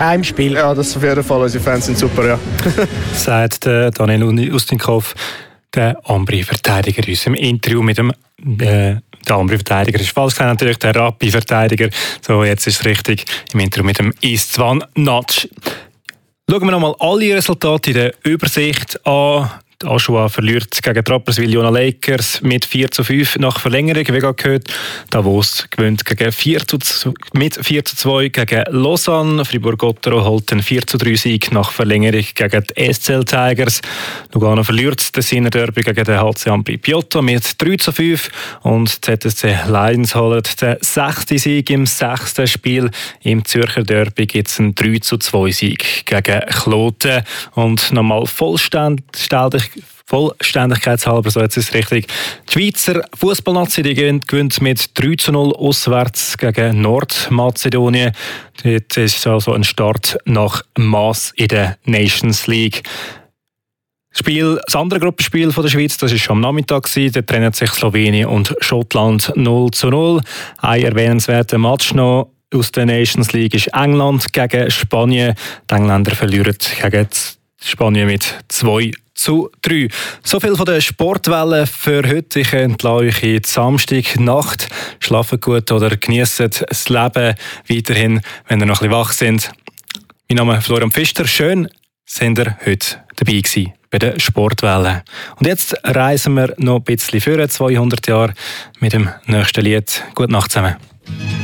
Heimspiel. Ja, das auf jeden Fall. Unsere Fans sind super, ja. Sagt Daniel Ustinkov, der Ambri-Verteidiger, uns im Interview mit dem der Ambri-Verteidiger ist falsch gesagt, natürlich der Rappi-Verteidiger. So, jetzt ist es richtig, im Interview mit dem Istvan Natsch. Schauen wir nochmal alle Resultate in der Übersicht an. Die Aschua verliert gegen Rapperswil-Jona Lakers mit 4:5 nach Verlängerung, wie gerade gehört. Davos gewinnt mit 4:2 gegen Lausanne. Fribourg-Gottero holt den 4:3 Sieg nach Verlängerung gegen die SCL Tigers. Lugano verliert das Tesiner Derby gegen den HC Ambri Piotta mit 3:5. Und die ZSC Lions holen den 6. Sieg im 6. Spiel. Im Zürcher Derby gibt es einen 3:2 Sieg gegen Kloten. Und nochmal Vollständigkeitshalber, so jetzt ist es richtig. Die Schweizer Fußballnazi gewinnt mit 3:0 auswärts gegen Nordmazedonien. Dort ist also ein Start nach Mass in der Nations League. Das andere Gruppenspiel von der Schweiz, das war schon am Nachmittag. Da trennen sich Slowenien und Schottland 0:0. Ein erwähnenswerter Match noch aus der Nations League ist England gegen Spanien. Die Engländer verlieren gegen Spanien mit 2:3. So viel von der Sportwelle für heute. Ich entlasse euch in die Samstagnacht. Schlaft gut oder genießt das Leben weiterhin, wenn ihr noch ein bisschen wach sind. Mein Name ist Florian Pfister. Schön, sind ihr heute dabei gewesen bei der Sportwelle. Und jetzt reisen wir noch ein bisschen vor 200 Jahre mit dem nächsten Lied. Gute Nacht zusammen.